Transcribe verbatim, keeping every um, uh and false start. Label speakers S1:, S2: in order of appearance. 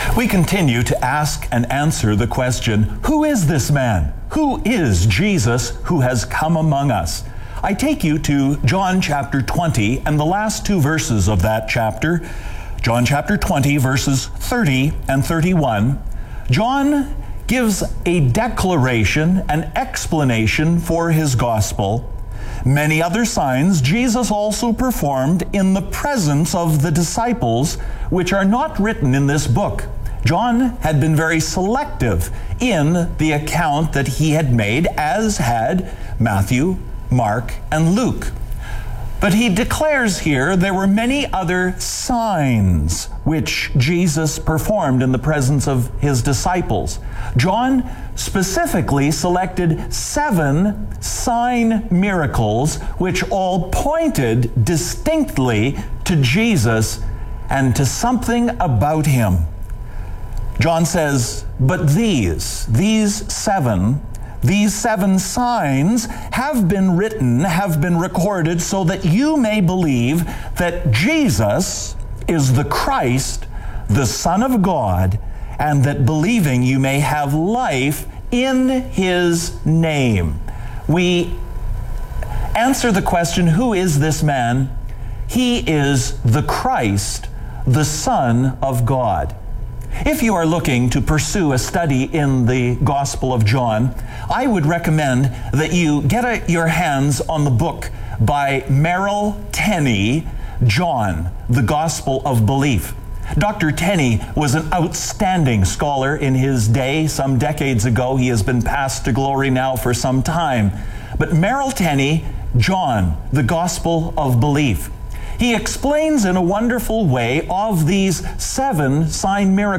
S1: We continue to ask and answer the question, who is this man? Who is Jesus who has come among us? I take you to John chapter twenty and the last two verses of that chapter. John chapter twenty, verses thirty and thirty-one. John gives a declaration, an explanation for his gospel. Many other signs Jesus also performed in the presence of the disciples, which are not written in this book. John had been very selective in the account that he had made, as had Matthew, Mark, and Luke. But he declares here there were many other signs which Jesus performed in the presence of his disciples. John specifically selected seven sign miracles which all pointed distinctly to Jesus and to something about him. John says, but these, these seven, these seven signs have been written, have been recorded so that you may believe that Jesus is the Christ, the Son of God, and that believing you may have life in his name. We answer the question, who is this man? He is the Christ, the Son of God. If you are looking to pursue a study in the Gospel of John, I would recommend that you get a, your hands on the book by Merrill Tenney, John, the Gospel of Belief. Doctor Tenney was an outstanding scholar in his day. Some decades ago, he has been passed to glory now for some time. But Merrill Tenney, John, the Gospel of Belief. He explains in a wonderful way of these seven sign miracles